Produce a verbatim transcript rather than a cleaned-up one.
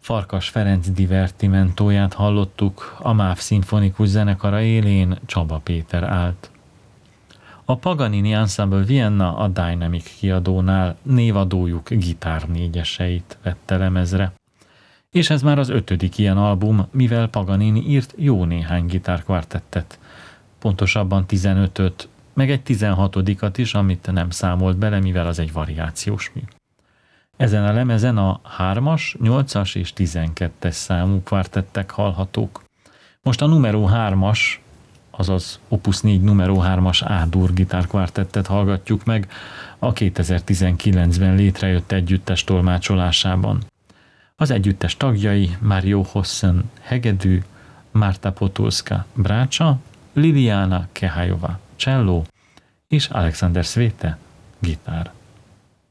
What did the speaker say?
Farkas Ferenc divertimentóját hallottuk, a MÁV szimfonikus zenekara élén Csaba Péter állt. A Paganini Ensemble Vienna a Dynamic kiadónál névadójuk gitár négyeseit vette lemezre. És ez már az ötödik ilyen album, mivel Paganini írt jó néhány gitárkvartettet, pontosabban tizenötöt, meg egy tizenhatodikat is, amit nem számolt bele, mivel az egy variációs mű. Ezen a lemezen a hármas, nyolcas és tizenkettes számú kvartettek hallhatók. Most a numero hármas, azaz Opus négy numero hármas A-dur gitárkvartettet hallgatjuk meg a kétezer-tizenkilencben létrejött együttes tolmácsolásában. Az együttes tagjai Mario Hossen hegedű, Marta Potulska brácsa, Liliana Kehajova cello és Alexander Svete gitár.